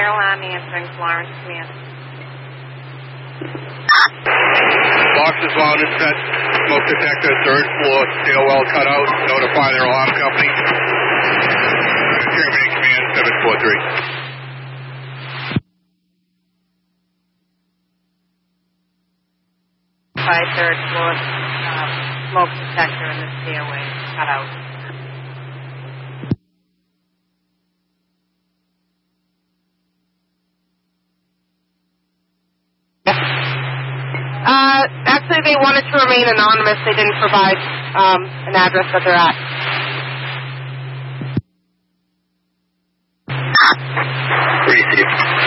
Carolina answering Florence command. Box is wound and set. Smoke detector, third floor, stairwell cutout. Notify their alarm company. Chairman command 743. By third floor, smoke detector in the stairway cutout. Actually, they wanted to remain anonymous. They didn't provide an address that they're at. Received.